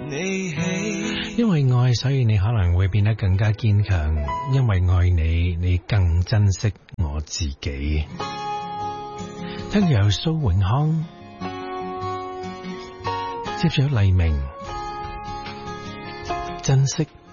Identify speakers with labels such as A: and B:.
A: 你起。
B: 因為愛，所以你可能會變得更加堅強。因為愛你，你更珍惜我自己。聽住有蘇永康，接住有黎明，珍惜。